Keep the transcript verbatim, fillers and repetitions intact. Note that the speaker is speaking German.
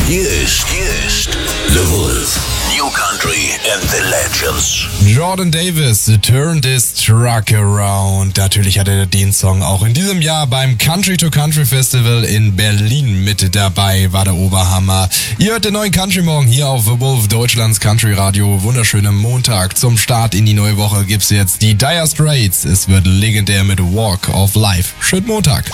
Hier ist, hier ist The Wolf. New Country and the Legends. Jordan Davis, Turn This Truck Around. Natürlich hat er den Song auch in diesem Jahr beim Country to Country Festival in Berlin mit dabei. War der Oberhammer. Ihr hört den neuen Country Morgen hier auf The Wolf, Deutschlands Country Radio. Wunderschönen Montag. Zum Start in die neue Woche gibt's jetzt die Dire Straits. Es wird legendär mit Walk of Life. Schönen Montag.